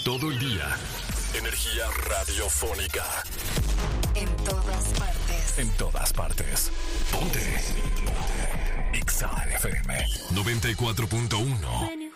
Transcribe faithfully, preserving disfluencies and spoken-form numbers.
Todo el día. Energía radiofónica. En todas partes. En todas partes. Ponte. Ponte. Exa F M noventa y cuatro punto uno.